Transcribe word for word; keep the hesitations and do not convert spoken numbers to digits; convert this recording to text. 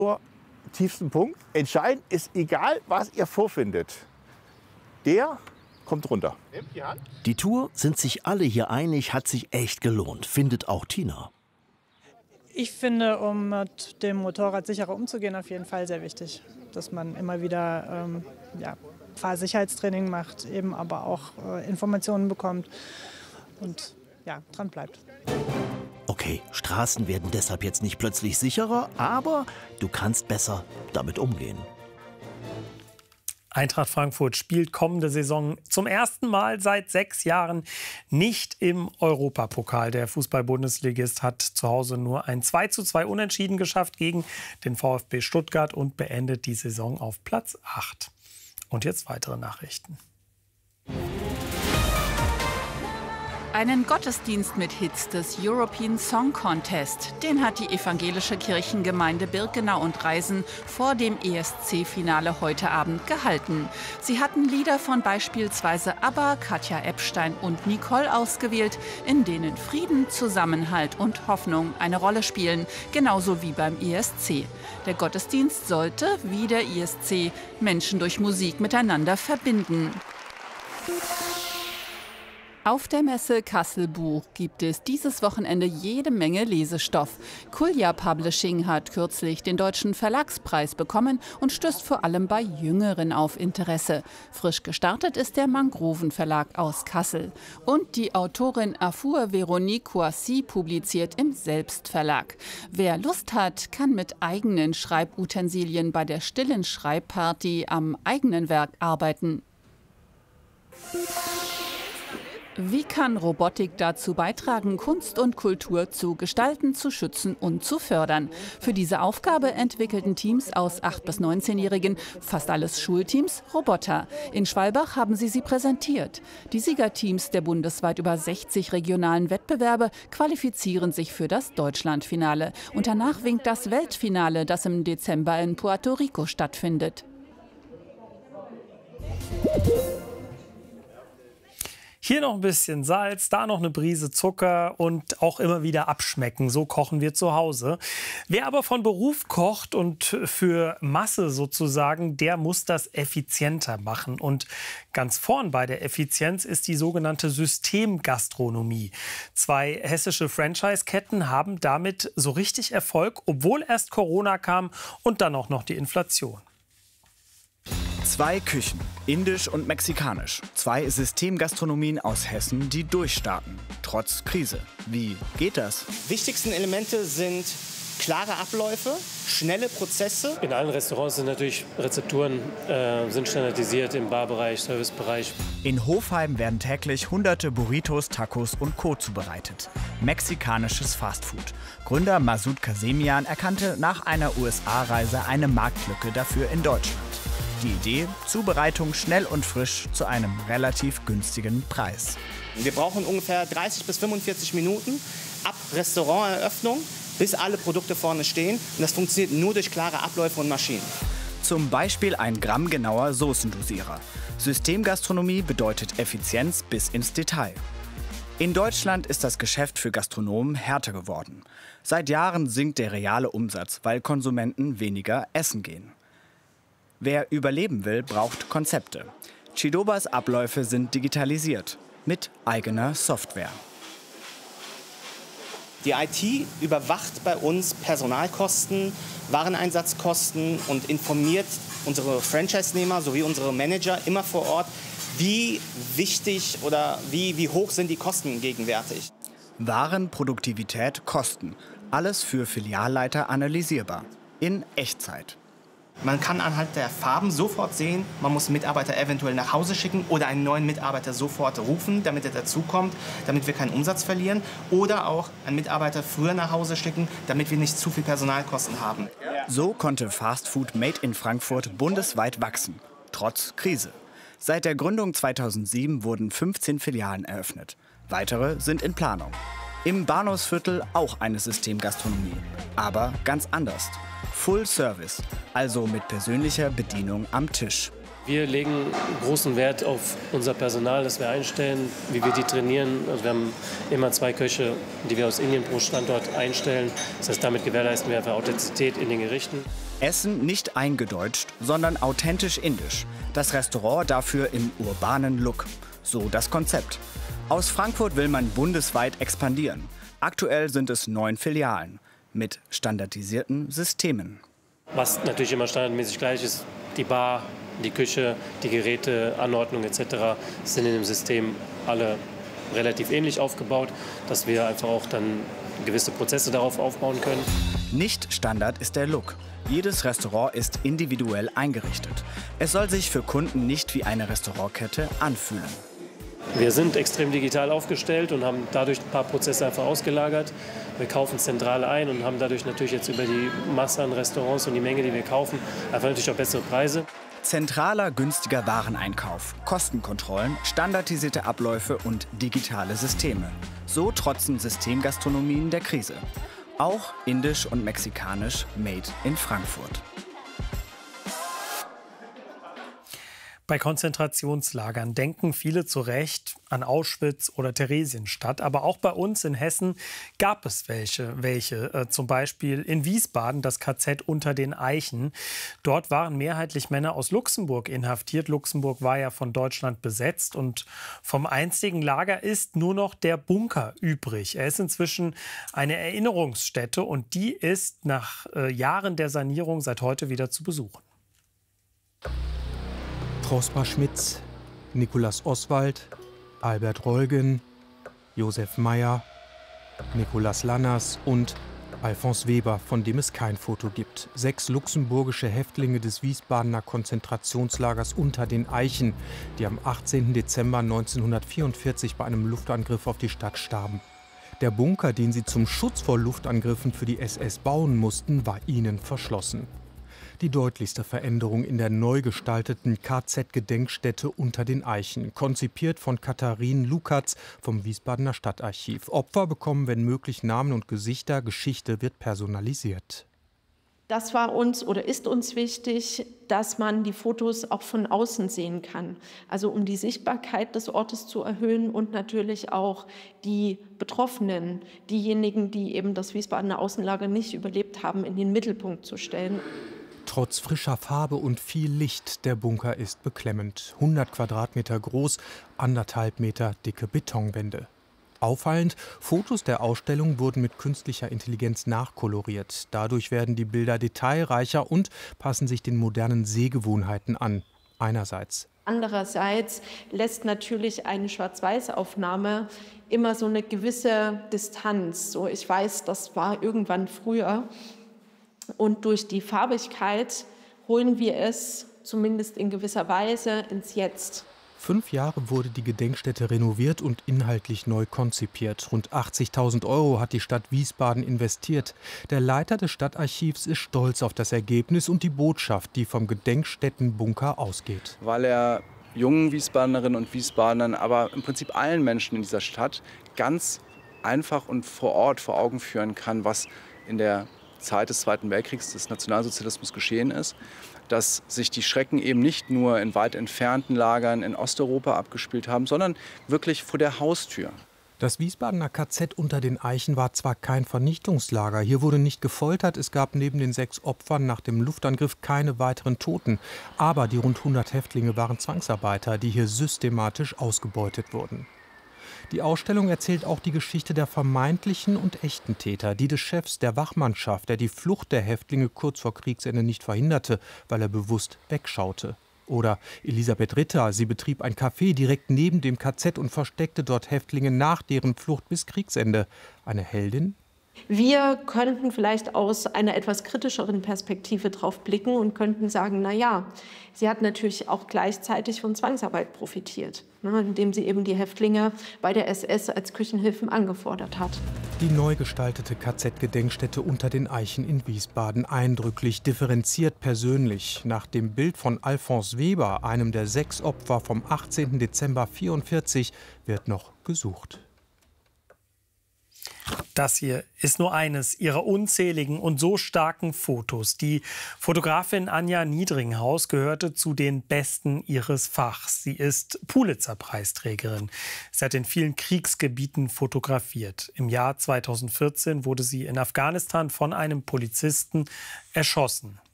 Tiefsten Punkt. Entscheidend ist, egal was ihr vorfindet, der kommt runter. Die Tour, sind sich alle hier einig, hat sich echt gelohnt, findet auch Tina. Ich finde, um mit dem Motorrad sicherer umzugehen, auf jeden Fall sehr wichtig, dass man immer wieder ähm, ja, Fahrsicherheitstraining macht, eben aber auch äh, Informationen bekommt und ja, dran bleibt. Okay, Straßen werden deshalb jetzt nicht plötzlich sicherer, aber du kannst besser damit umgehen. Eintracht Frankfurt spielt kommende Saison zum ersten Mal seit sechs Jahren nicht im Europapokal. Der Fußball-Bundesligist hat zu Hause nur ein zwei zu zwei Unentschieden geschafft gegen den VfB Stuttgart und beendet die Saison auf Platz acht. Und jetzt weitere Nachrichten. Einen Gottesdienst mit Hits des European Song Contest, den hat die evangelische Kirchengemeinde Birkenau und Reisen vor dem E S C-Finale heute Abend gehalten. Sie hatten Lieder von beispielsweise ABBA, Katja Epstein und Nicole ausgewählt, in denen Frieden, Zusammenhalt und Hoffnung eine Rolle spielen, genauso wie beim E S C. Der Gottesdienst sollte, wie der E S C, Menschen durch Musik miteinander verbinden. Auf der Messe Kassel Buch gibt es dieses Wochenende jede Menge Lesestoff. Kulja Publishing hat kürzlich den Deutschen Verlagspreis bekommen und stößt vor allem bei Jüngeren auf Interesse. Frisch gestartet ist der Mangroven Verlag aus Kassel. Und die Autorin Afour Véronique Coissy publiziert im Selbstverlag. Wer Lust hat, kann mit eigenen Schreibutensilien bei der stillen Schreibparty am eigenen Werk arbeiten. Wie kann Robotik dazu beitragen, Kunst und Kultur zu gestalten, zu schützen und zu fördern? Für diese Aufgabe entwickelten Teams aus acht- bis neunzehnjährigen, fast alles Schulteams, Roboter. In Schwalbach haben sie sie präsentiert. Die Siegerteams der bundesweit über sechzig regionalen Wettbewerbe qualifizieren sich für das Deutschlandfinale. Und danach winkt das Weltfinale, das im Dezember in Puerto Rico stattfindet. Hier noch ein bisschen Salz, da noch eine Prise Zucker und auch immer wieder abschmecken. So kochen wir zu Hause. Wer aber von Beruf kocht und für Masse sozusagen, der muss das effizienter machen. Und ganz vorn bei der Effizienz ist die sogenannte Systemgastronomie. Zwei hessische Franchise-Ketten haben damit so richtig Erfolg, obwohl erst Corona kam und dann auch noch die Inflation. Zwei Küchen, indisch und mexikanisch. Zwei Systemgastronomien aus Hessen, die durchstarten, trotz Krise. Wie geht das? Wichtigsten Elemente sind klare Abläufe, schnelle Prozesse. In allen Restaurants sind natürlich Rezepturen äh, sind standardisiert im Barbereich, Servicebereich. In Hofheim werden täglich hunderte Burritos, Tacos und Co. zubereitet. Mexikanisches Fastfood. Gründer Masud Kasemian erkannte nach einer U S A-Reise eine Marktlücke dafür in Deutschland. Die Idee, Zubereitung schnell und frisch zu einem relativ günstigen Preis. Wir brauchen ungefähr dreißig bis fünfundvierzig Minuten ab Restauranteröffnung, bis alle Produkte vorne stehen. Und das funktioniert nur durch klare Abläufe und Maschinen. Zum Beispiel ein grammgenauer Soßendosierer. Systemgastronomie bedeutet Effizienz bis ins Detail. In Deutschland ist das Geschäft für Gastronomen härter geworden. Seit Jahren sinkt der reale Umsatz, weil Konsumenten weniger essen gehen. Wer überleben will, braucht Konzepte. Chidobas Abläufe sind digitalisiert, mit eigener Software. Die I T überwacht bei uns Personalkosten, Wareneinsatzkosten und informiert unsere Franchise-Nehmer sowie unsere Manager immer vor Ort, wie wichtig oder wie, wie hoch sind die Kosten gegenwärtig. Waren, Produktivität, Kosten. Alles für Filialleiter analysierbar. In Echtzeit. Man kann anhand der Farben sofort sehen, man muss Mitarbeiter eventuell nach Hause schicken oder einen neuen Mitarbeiter sofort rufen, damit er dazukommt, damit wir keinen Umsatz verlieren. Oder auch einen Mitarbeiter früher nach Hause schicken, damit wir nicht zu viel Personalkosten haben. So konnte Fastfood Made in Frankfurt bundesweit wachsen, trotz Krise. Seit der Gründung zweitausendsieben wurden fünfzehn Filialen eröffnet. Weitere sind in Planung. Im Bahnhofsviertel auch eine Systemgastronomie, aber ganz anders. Full Service, also mit persönlicher Bedienung am Tisch. Wir legen großen Wert auf unser Personal, das wir einstellen, wie wir die trainieren. Also wir haben immer zwei Köche, die wir aus Indien pro Standort einstellen. Das heißt, damit gewährleisten wir einfach Authentizität in den Gerichten. Essen nicht eingedeutscht, sondern authentisch indisch. Das Restaurant dafür im urbanen Look. So das Konzept. Aus Frankfurt will man bundesweit expandieren. Aktuell sind es neun Filialen mit standardisierten Systemen. Was natürlich immer standardmäßig gleich ist, die Bar, die Küche, die Geräte, Anordnung et cetera sind in dem System alle relativ ähnlich aufgebaut, dass wir einfach auch dann gewisse Prozesse darauf aufbauen können. Nicht Standard ist der Look. Jedes Restaurant ist individuell eingerichtet. Es soll sich für Kunden nicht wie eine Restaurantkette anfühlen. Wir sind extrem digital aufgestellt und haben dadurch ein paar Prozesse einfach ausgelagert. Wir kaufen zentral ein und haben dadurch natürlich jetzt über die Masse an Restaurants und die Menge, die wir kaufen, einfach natürlich auch bessere Preise. Zentraler, günstiger Wareneinkauf, Kostenkontrollen, standardisierte Abläufe und digitale Systeme. So trotzen Systemgastronomien der Krise. Auch indisch und mexikanisch made in Frankfurt. Bei Konzentrationslagern denken viele zu Recht an Auschwitz oder Theresienstadt. Aber auch bei uns in Hessen gab es welche. welche. Äh, zum Beispiel in Wiesbaden das K Z Unter den Eichen. Dort waren mehrheitlich Männer aus Luxemburg inhaftiert. Luxemburg war ja von Deutschland besetzt. Und vom einstigen Lager ist nur noch der Bunker übrig. Er ist inzwischen eine Erinnerungsstätte und die ist nach äh, Jahren der Sanierung seit heute wieder zu besuchen. Prosper Schmitz, Nikolaus Oswald, Albert Rolgen, Josef Meyer, Nikolaus Lanners und Alfons Weber, von dem es kein Foto gibt. Sechs luxemburgische Häftlinge des Wiesbadener Konzentrationslagers Unter den Eichen, die am achtzehnten Dezember neunzehnhundertvierundvierzig bei einem Luftangriff auf die Stadt starben. Der Bunker, den sie zum Schutz vor Luftangriffen für die S S bauen mussten, war ihnen verschlossen. Die deutlichste Veränderung in der neu gestalteten K Z-Gedenkstätte Unter den Eichen, konzipiert von Katharin Lukatz vom Wiesbadener Stadtarchiv. Opfer bekommen, wenn möglich, Namen und Gesichter, Geschichte wird personalisiert. Das war uns oder ist uns wichtig, dass man die Fotos auch von außen sehen kann. Also um die Sichtbarkeit des Ortes zu erhöhen und natürlich auch die Betroffenen, diejenigen, die eben das Wiesbadener Außenlager nicht überlebt haben, in den Mittelpunkt zu stellen. Trotz frischer Farbe und viel Licht, der Bunker ist beklemmend. hundert Quadratmeter groß, anderthalb Meter dicke Betonwände. Auffallend, Fotos der Ausstellung wurden mit künstlicher Intelligenz nachkoloriert. Dadurch werden die Bilder detailreicher und passen sich den modernen Sehgewohnheiten an. Einerseits. Andererseits lässt natürlich eine Schwarz-Weiß-Aufnahme immer so eine gewisse Distanz. So, ich weiß, das war irgendwann früher. Und durch die Farbigkeit holen wir es, zumindest in gewisser Weise, ins Jetzt. Fünf Jahre wurde die Gedenkstätte renoviert und inhaltlich neu konzipiert. Rund achtzigtausend Euro hat die Stadt Wiesbaden investiert. Der Leiter des Stadtarchivs ist stolz auf das Ergebnis und die Botschaft, die vom Gedenkstättenbunker ausgeht. Weil er jungen Wiesbadenerinnen und Wiesbadenern, aber im Prinzip allen Menschen in dieser Stadt ganz einfach und vor Ort vor Augen führen kann, was in der Zeit des Zweiten Weltkriegs, des Nationalsozialismus geschehen ist, dass sich die Schrecken eben nicht nur in weit entfernten Lagern in Osteuropa abgespielt haben, sondern wirklich vor der Haustür. Das Wiesbadener K Z Unter den Eichen war zwar kein Vernichtungslager, hier wurde nicht gefoltert, es gab neben den sechs Opfern nach dem Luftangriff keine weiteren Toten. Aber die rund hundert Häftlinge waren Zwangsarbeiter, die hier systematisch ausgebeutet wurden. Die Ausstellung erzählt auch die Geschichte der vermeintlichen und echten Täter, die des Chefs der Wachmannschaft, der die Flucht der Häftlinge kurz vor Kriegsende nicht verhinderte, weil er bewusst wegschaute. Oder Elisabeth Ritter, sie betrieb ein Café direkt neben dem K Z und versteckte dort Häftlinge nach deren Flucht bis Kriegsende. Eine Heldin? Wir könnten vielleicht aus einer etwas kritischeren Perspektive drauf blicken und könnten sagen, na ja, sie hat natürlich auch gleichzeitig von Zwangsarbeit profitiert, ne, indem sie eben die Häftlinge bei der S S als Küchenhilfen angefordert hat. Die neu gestaltete K Z-Gedenkstätte Unter den Eichen in Wiesbaden, eindrücklich, differenziert, persönlich. Nach dem Bild von Alfons Weber, einem der sechs Opfer vom achtzehnten Dezember neunzehnhundertvierundvierzig, wird noch gesucht. Das hier ist nur eines ihrer unzähligen und so starken Fotos. Die Fotografin Anja Niedringhaus gehörte zu den Besten ihres Fachs. Sie ist Pulitzer-Preisträgerin. Sie hat in vielen Kriegsgebieten fotografiert. Im Jahr zweitausendvierzehn wurde sie in Afghanistan von einem Polizisten erschossen.